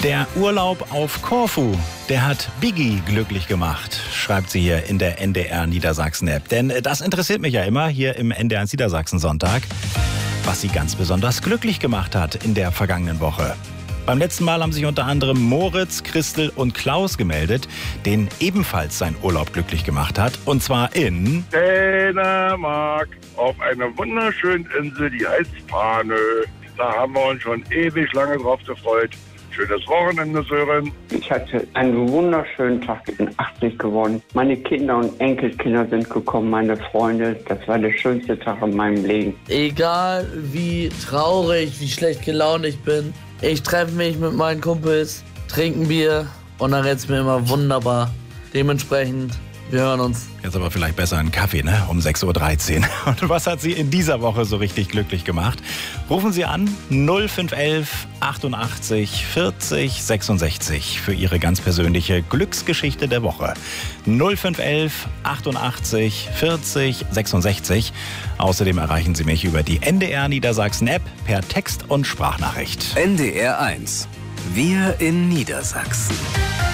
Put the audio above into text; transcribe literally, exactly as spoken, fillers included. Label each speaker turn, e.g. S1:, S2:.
S1: Der Urlaub auf Korfu, der hat Biggie glücklich gemacht, schreibt sie hier in der N D R Niedersachsen-App. Denn das interessiert mich ja immer hier im N D R eins Niedersachsen-Sonntag, was sie ganz besonders glücklich gemacht hat in der vergangenen Woche. Beim letzten Mal haben sich unter anderem Moritz, Christel und Klaus gemeldet, denen ebenfalls sein Urlaub glücklich gemacht hat. Und zwar in
S2: Dänemark, auf einer wunderschönen Insel, die heißt Fanø. Da haben wir uns schon ewig lange drauf gefreut. Schönes Wochenende, Sören.
S3: Ich hatte einen wunderschönen Tag, ich bin achtzig geworden. Meine Kinder und Enkelkinder sind gekommen, meine Freunde. Das war der schönste Tag in meinem Leben.
S4: Egal wie traurig, wie schlecht gelaunt ich bin, ich treffe mich mit meinen Kumpels, trinke ein Bier und dann geht's mir immer wunderbar. Dementsprechend, wir hören uns.
S1: Jetzt aber vielleicht besser einen Kaffee, ne? Um sechs Uhr dreizehn. Und was hat Sie in dieser Woche so richtig glücklich gemacht? Rufen Sie an null fünf elf achtundachtzig vierzig sechsundsechzig für Ihre ganz persönliche Glücksgeschichte der Woche. null fünf elf achtundachtzig vierzig sechsundsechzig. Außerdem erreichen Sie mich über die N D R Niedersachsen-App per Text- und Sprachnachricht.
S5: N D R eins. Wir in Niedersachsen.